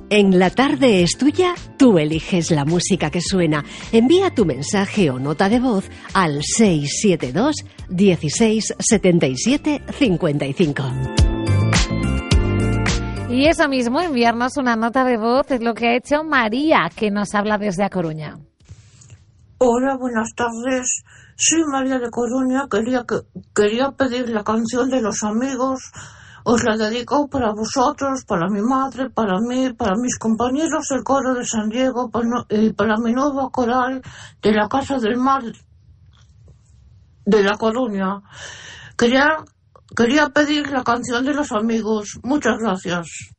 En La Tarde es Tuya, tú eliges la música que suena. Envía tu mensaje o nota de voz al 672 16 77 55. Y eso mismo, enviarnos una nota de voz es lo que ha hecho María, que nos habla desde A Coruña. Hola, buenas tardes. Soy María de Coruña. Quería pedir la canción de Los Amigos. Os la dedico para vosotros, para mi madre, para mí, para mis compañeros del coro de San Diego y para mi nueva coral de la Casa del Mar de La Coruña. Quería pedir la canción de Los Amigos. Muchas gracias.